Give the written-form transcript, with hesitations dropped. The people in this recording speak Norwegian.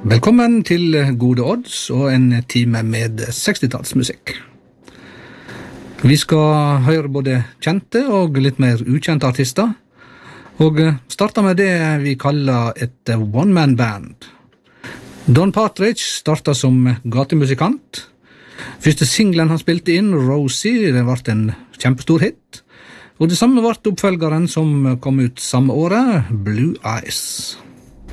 Velkommen til Gode Odds og en time med 60-tallsmusikk. Vi skal høre både kjente og litt mer ukjente artister, og starter med det vi kaller et one-man-band. Don Partridge startet som gatemusikant. Første singlen han spilte inn, Rosie, det ble en kjempestor hit, og det samme ble oppfølgeren som kom ut samme året, Blue Eyes.